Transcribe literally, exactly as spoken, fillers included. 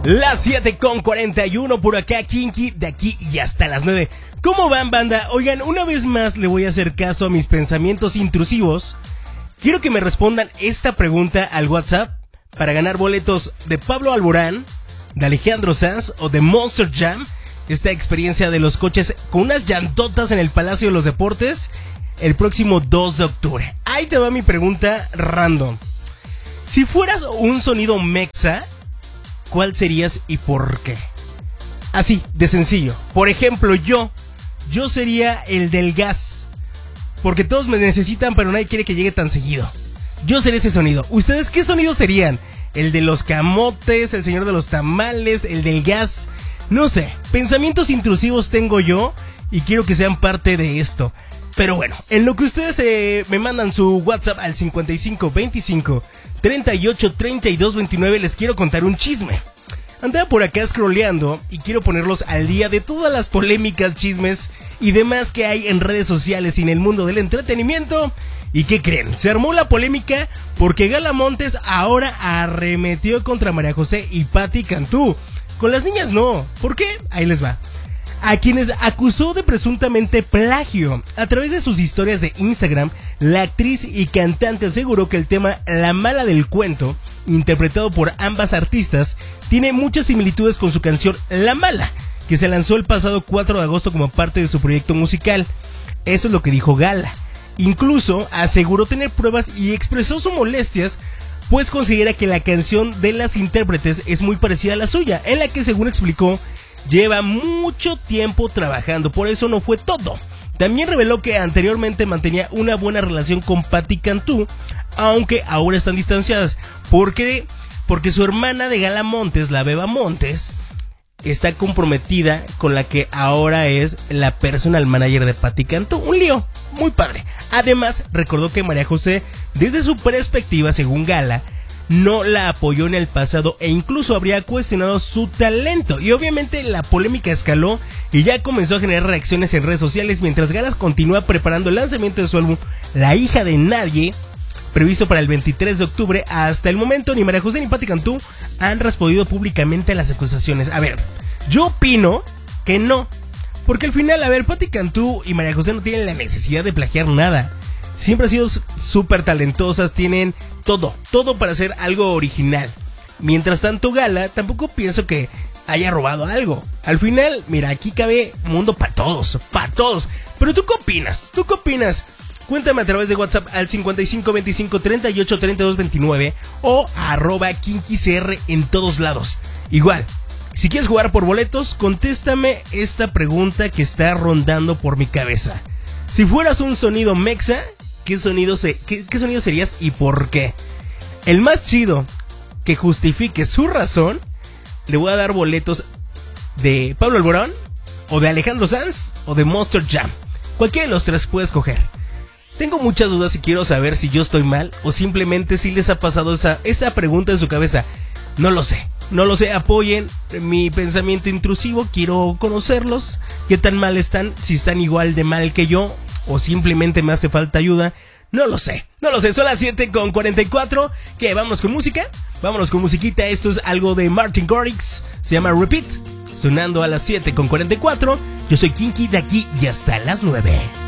Las siete con cuarenta y uno por acá, Kinky, de aquí y hasta las nueve. ¿Cómo van, banda? Oigan, una vez más le voy a hacer caso a mis pensamientos intrusivos. Quiero que me respondan esta pregunta al WhatsApp para ganar boletos de Pablo Alborán, de Alejandro Sanz o de Monster Jam. Esta experiencia de los coches con unas llantotas en el Palacio de los Deportes el próximo dos de octubre. Ahí te va mi pregunta random. Si fueras un sonido mexa, ¿cuál serías y por qué? Así, de sencillo. Por ejemplo, yo, yo sería el del gas. Porque todos me necesitan, pero nadie quiere que llegue tan seguido. Yo sería ese sonido. ¿Ustedes qué sonido serían? ¿El de los camotes, el señor de los tamales, el del gas? No sé, pensamientos intrusivos tengo yo y quiero que sean parte de esto. Pero bueno, en lo que ustedes eh, me mandan su WhatsApp al cincuenta y cinco veinticinco treinta y ocho treinta y dos veintinueve, les quiero contar un chisme. Andaba por acá scrolleando y quiero ponerlos al día de todas las polémicas, chismes y demás que hay en redes sociales y en el mundo del entretenimiento. ¿Y qué creen? Se armó la polémica porque Gala Montes ahora arremetió contra María José y Patti Cantú. Con las niñas no. ¿Por qué? Ahí les va. A quienes acusó de presuntamente plagio. A través de sus historias de Instagram, la actriz y cantante aseguró que el tema La Mala del Cuento, interpretado por ambas artistas, tiene muchas similitudes con su canción La Mala, que se lanzó el pasado cuatro de agosto como parte de su proyecto musical. Eso es lo que dijo Gala. Incluso aseguró tener pruebas y expresó sus molestias, pues considera que la canción de las intérpretes es muy parecida a la suya, en la que, según explicó, lleva mucho tiempo trabajando, por eso no fue todo. También reveló que anteriormente mantenía una buena relación con Patti Cantú, aunque ahora están distanciadas. ¿Por qué? Porque su hermana de Gala Montes, la Beba Montes, está comprometida con la que ahora es la personal manager de Patti Cantú. Un lío muy padre. Además, recordó que María José, desde su perspectiva, según Gala, no la apoyó en el pasado e incluso habría cuestionado su talento. Y obviamente la polémica escaló y ya comenzó a generar reacciones en redes sociales, mientras Gala continúa preparando el lanzamiento de su álbum La Hija de Nadie, previsto para el veintitrés de octubre. Hasta el momento ni María José ni Patti Cantú han respondido públicamente a las acusaciones. A ver, yo opino que no, porque al final, a ver, Patti Cantú y María José no tienen la necesidad de plagiar nada. Siempre han sido súper talentosas, tienen todo, todo para hacer algo original. Mientras tanto, Gala tampoco pienso que haya robado algo. Al final, mira, aquí cabe mundo para todos, para todos. Pero ¿tú qué opinas? ¿Tú qué opinas? Cuéntame a través de WhatsApp al cincuenta y cinco veinticinco treinta y ocho treinta y dos veintinueve o arroba KinkyCR en todos lados. Igual, si quieres jugar por boletos, contéstame esta pregunta que está rondando por mi cabeza. Si fueras un sonido mexa, ¿Qué sonido, se, qué, ¿Qué sonido serías y por qué? El más chido que justifique su razón, le voy a dar boletos de Pablo Alborán, o de Alejandro Sanz, o de Monster Jam. Cualquiera de los tres puedes escoger. Tengo muchas dudas y quiero saber si yo estoy mal, o simplemente si les ha pasado esa, esa pregunta en su cabeza. No lo sé, no lo sé, apoyen mi pensamiento intrusivo, quiero conocerlos. ¿Qué tan mal están? Si están igual de mal que yo, o simplemente me hace falta ayuda, no lo sé, no lo sé. Son las siete con cuarenta y cuatro, ¿qué? ¿Vámonos con música? Vámonos con musiquita, esto es algo de Martin Garrix, se llama Repeat, sonando a las siete con cuarenta y cuatro, yo soy Kinky de aquí y hasta las nueve.